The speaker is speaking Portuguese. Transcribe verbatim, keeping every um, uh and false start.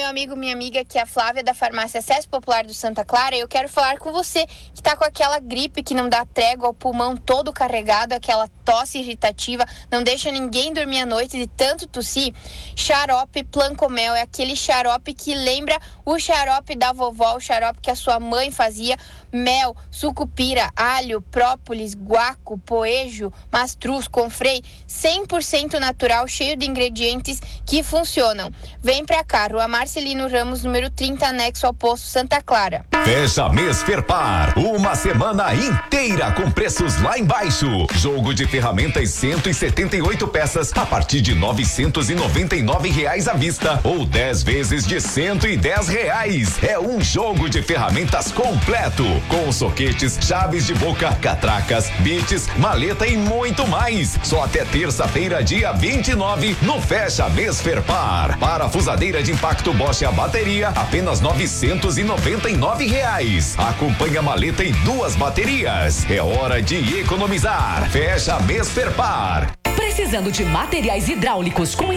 meu amigo, minha amiga, que é a Flávia da Farmácia Acesso Popular do Santa Clara. Eu quero falar com você que tá com aquela gripe que não dá trégua, o pulmão todo carregado, aquela tosse irritativa, não deixa ninguém dormir à noite de tanto tossir. Xarope Plancomel é aquele xarope que lembra o xarope da vovó, o xarope que a sua mãe fazia. Mel, sucupira, alho, própolis, guaco, poejo, mastruz, confrei, cem por cento natural, cheio de ingredientes que funcionam. Vem pra cá, Rua Marcelino Ramos, número trinta, anexo ao posto Santa Clara. Fecha mês Ferpar, uma semana inteira com preços lá embaixo. Jogo de ferramentas cento e setenta e oito peças a partir de novecentos e noventa e nove reais à vista ou dez vezes de cento e dez reais. É um jogo de ferramentas completo, com soquetes, chaves de boca, catracas, bites, maleta e muito mais. Só até terça-feira, dia vinte e nove, no Fecha Mês Ferpar. Parafusadeira de impacto Bosch a bateria, apenas novecentos e noventa e nove reais. Acompanha a maleta e duas baterias. É hora de economizar. Fecha Mês Ferpar. Precisando de materiais hidráulicos com